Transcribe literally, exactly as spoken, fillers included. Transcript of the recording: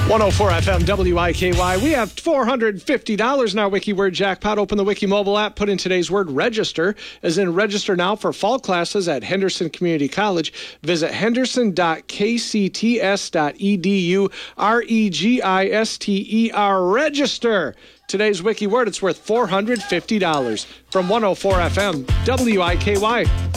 one oh four F M W I K Y. We have four hundred fifty dollars in our Wiki Word Jackpot. Open the Wiki mobile app, put in today's word register, as in register now for fall classes at Henderson Community College. Visit henderson dot k c t s dot e d u. R E G I S T E R. Register. Today's Wiki Word, it's worth four hundred fifty dollars. From one oh four F M W I K Y.